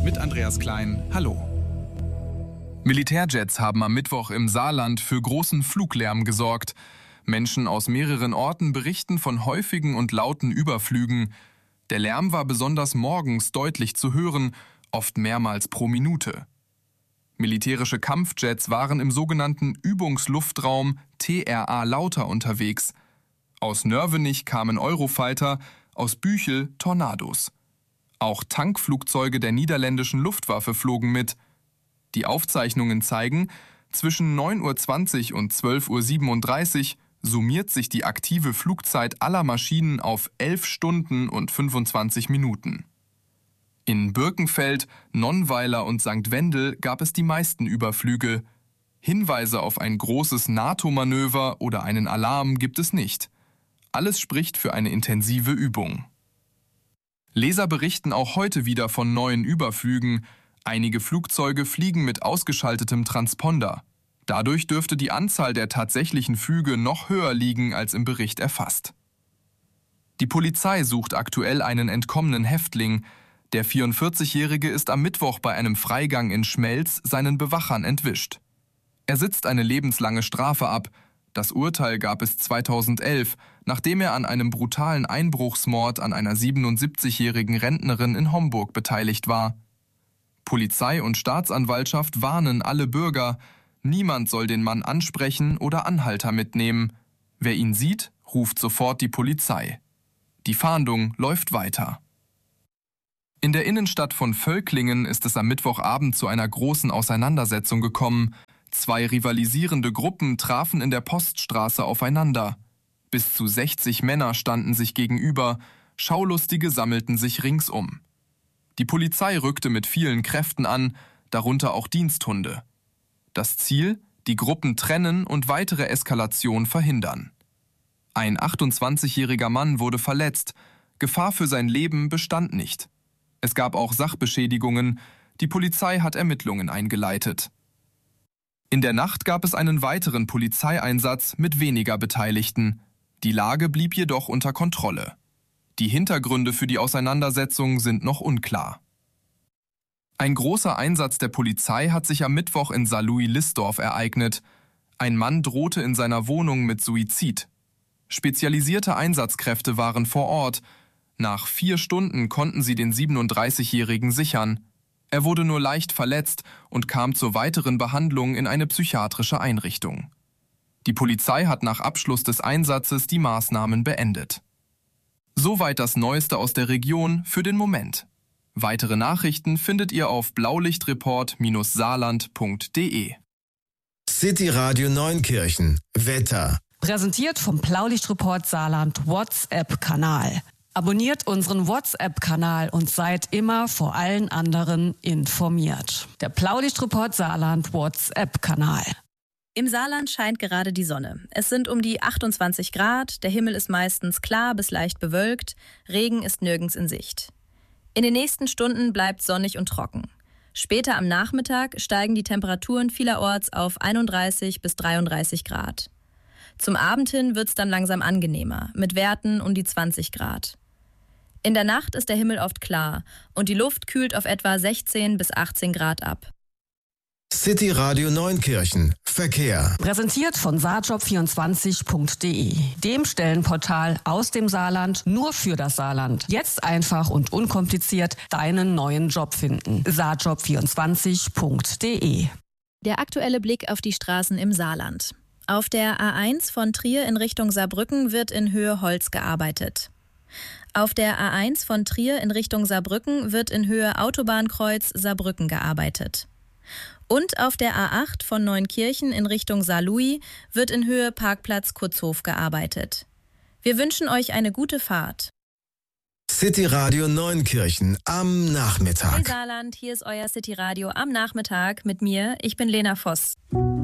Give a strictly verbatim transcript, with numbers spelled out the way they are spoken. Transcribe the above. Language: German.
mit Andreas Klein. Hallo. Militärjets haben am Mittwoch im Saarland für großen Fluglärm gesorgt. Menschen aus mehreren Orten berichten von häufigen und lauten Überflügen. Der Lärm war besonders morgens deutlich zu hören, oft mehrmals pro Minute. Militärische Kampfjets waren im sogenannten Übungsluftraum T R A Lauter unterwegs. Aus Nörvenich kamen Eurofighter, aus Büchel Tornados. Auch Tankflugzeuge der niederländischen Luftwaffe flogen mit. Die Aufzeichnungen zeigen, zwischen neun Uhr zwanzig und zwölf Uhr siebenunddreißig summiert sich die aktive Flugzeit aller Maschinen auf elf Stunden und fünfundzwanzig Minuten. In Birkenfeld, Nonnweiler und Sankt Wendel gab es die meisten Überflüge. Hinweise auf ein großes NATO-Manöver oder einen Alarm gibt es nicht. Alles spricht für eine intensive Übung. Leser berichten auch heute wieder von neuen Überflügen. Einige Flugzeuge fliegen mit ausgeschaltetem Transponder. Dadurch dürfte die Anzahl der tatsächlichen Flüge noch höher liegen als im Bericht erfasst. Die Polizei sucht aktuell einen entkommenen Häftling. Der vierundvierzigjährige ist am Mittwoch bei einem Freigang in Schmelz seinen Bewachern entwischt. Er sitzt eine lebenslange Strafe ab. Das Urteil gab es zweitausendelf, nachdem er an einem brutalen Einbruchsmord an einer siebenundsiebzigjährigen Rentnerin in Homburg beteiligt war. Polizei und Staatsanwaltschaft warnen alle Bürger, niemand soll den Mann ansprechen oder Anhalter mitnehmen. Wer ihn sieht, ruft sofort die Polizei. Die Fahndung läuft weiter. In der Innenstadt von Völklingen ist es am Mittwochabend zu einer großen Auseinandersetzung gekommen. Zwei rivalisierende Gruppen trafen in der Poststraße aufeinander. Bis zu sechzig Männer standen sich gegenüber, Schaulustige sammelten sich ringsum. Die Polizei rückte mit vielen Kräften an, darunter auch Diensthunde. Das Ziel: die Gruppen trennen und weitere Eskalation verhindern. Ein achtundzwanzigjähriger Mann wurde verletzt, Gefahr für sein Leben bestand nicht. Es gab auch Sachbeschädigungen, die Polizei hat Ermittlungen eingeleitet. In der Nacht gab es einen weiteren Polizeieinsatz mit weniger Beteiligten. Die Lage blieb jedoch unter Kontrolle. Die Hintergründe für die Auseinandersetzung sind noch unklar. Ein großer Einsatz der Polizei hat sich am Mittwoch in Saarlouis-Listdorf ereignet. Ein Mann drohte in seiner Wohnung mit Suizid. Spezialisierte Einsatzkräfte waren vor Ort. Nach vier Stunden konnten sie den siebenunddreißigjährigen sichern. Er wurde nur leicht verletzt und kam zur weiteren Behandlung in eine psychiatrische Einrichtung. Die Polizei hat nach Abschluss des Einsatzes die Maßnahmen beendet. Soweit das Neueste aus der Region für den Moment. Weitere Nachrichten findet ihr auf blaulichtreport Bindestrich saarland Punkt de. City Radio Neunkirchen. Wetter. Präsentiert vom Blaulichtreport Saarland WhatsApp-Kanal. Abonniert unseren WhatsApp-Kanal und seid immer vor allen anderen informiert. Der Blaulichtreport Saarland WhatsApp-Kanal. Im Saarland scheint gerade die Sonne. Es sind um die achtundzwanzig Grad, der Himmel ist meistens klar bis leicht bewölkt, Regen ist nirgends in Sicht. In den nächsten Stunden bleibt sonnig und trocken. Später am Nachmittag steigen die Temperaturen vielerorts auf einunddreißig bis dreiunddreißig Grad. Zum Abend hin wird es dann langsam angenehmer, mit Werten um die zwanzig Grad. In der Nacht ist der Himmel oft klar und die Luft kühlt auf etwa sechzehn bis achtzehn Grad ab. City Radio Neunkirchen. Verkehr. Präsentiert von saarjob vierundzwanzig Punkt de, dem Stellenportal aus dem Saarland nur für das Saarland. Jetzt einfach und unkompliziert deinen neuen Job finden. saarjob vierundzwanzig Punkt de. Der aktuelle Blick auf die Straßen im Saarland. Auf der A eins von Trier in Richtung Saarbrücken wird in Höhe Holz gearbeitet. Auf der A eins von Trier in Richtung Saarbrücken wird in Höhe Autobahnkreuz Saarbrücken gearbeitet. Und auf der A acht von Neunkirchen in Richtung Saarlouis wird in Höhe Parkplatz Kutzhof gearbeitet. Wir wünschen euch eine gute Fahrt. City Radio Neunkirchen am Nachmittag. Hey Saarland, hier ist euer City Radio am Nachmittag mit mir. Ich bin Lena Voss.